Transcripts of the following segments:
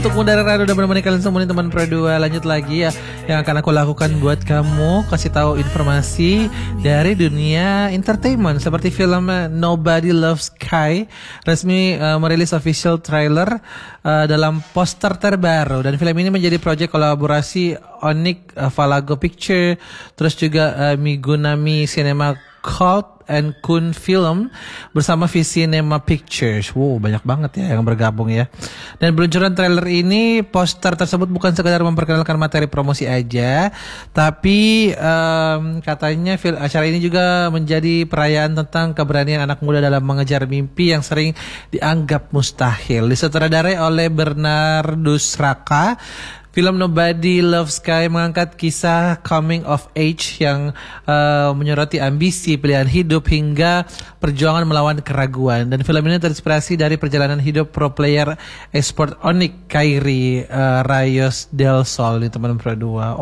Untuk Mundara Radio udah menemani kalian semua nih teman Pro 2. Lanjut lagi ya, yang akan aku lakukan buat kamu, kasih tahu informasi dari dunia entertainment seperti film Nobody Loves Sky resmi merilis official trailer dalam poster terbaru, dan film ini menjadi proyek kolaborasi Onyx Valago Picture, terus juga Migunami Cinema Cult and Kun Film bersama V-Cinema Pictures. Wow, banyak banget ya yang bergabung ya. Dan peluncuran trailer ini, poster tersebut bukan sekadar memperkenalkan materi promosi aja, tapi katanya acara ini juga menjadi perayaan tentang keberanian anak muda dalam mengejar mimpi yang sering dianggap mustahil. Disutradarai oleh Bernardus Raka, film Nobody Loves Sky mengangkat kisah coming of age yang menyoroti ambisi, pilihan hidup, hingga perjuangan melawan keraguan. Dan film ini terinspirasi dari perjalanan hidup pro player esport Onyx Kairi Rayos del Sol nih teman Pro 2.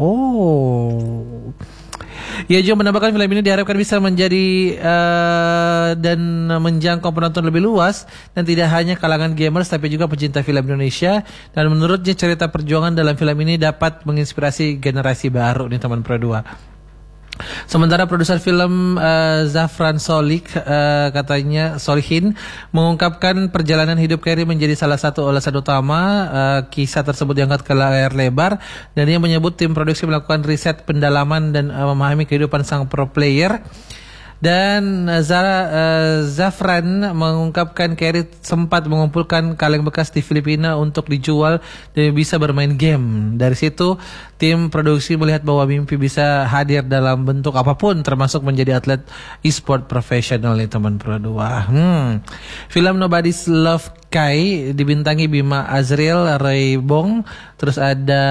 Oh. Ya, juga menambahkan film ini diharapkan bisa menjadi dan menjangkau penonton lebih luas, dan tidak hanya kalangan gamers tapi juga pecinta film Indonesia. Dan menurutnya cerita perjuangan dalam film ini dapat menginspirasi generasi baru nih teman Pro 2. Sementara produser film Zafran Solik katanya Solihin mengungkapkan perjalanan hidup Kairi menjadi salah satu alasan utama kisah tersebut diangkat ke layar lebar, dan dia menyebut tim produksi melakukan riset pendalaman dan memahami kehidupan sang pro player. Dan Zafran mengungkapkan Kairi sempat mengumpulkan kaleng bekas di Filipina untuk dijual dan bisa bermain game. Dari situ tim produksi melihat bahwa mimpi bisa hadir dalam bentuk apapun, termasuk menjadi atlet e-sport profesional nih teman Pro 2. Film Nobody's Love Kai dibintangi Bima Azriel, Roy Bong, terus ada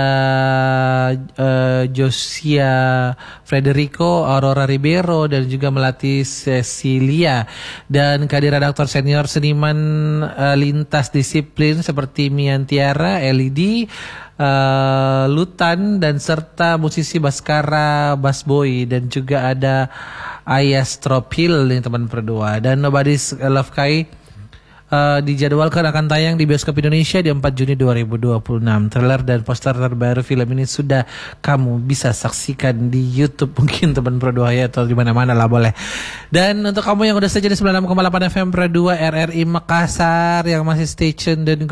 Josia Federico, Aurora Ribeiro, dan juga Melati Cecilia. Dan kehadiran aktor senior seniman lintas disiplin seperti Mian Tiara, LED, Lutan, dan serta musisi Baskara Basboy, dan juga ada Ayas Tropil nih teman Pro 2. Dan Nobody's Love Kai dijadwalkan akan tayang di bioskop Indonesia di 4 Juni 2026. Trailer dan poster terbaru film ini sudah kamu bisa saksikan di YouTube mungkin teman Pro 2 ya, atau di mana-mana lah boleh. Dan untuk kamu yang udah saja di 96,8 FM Pro 2 RRI Makassar yang masih stay tune dan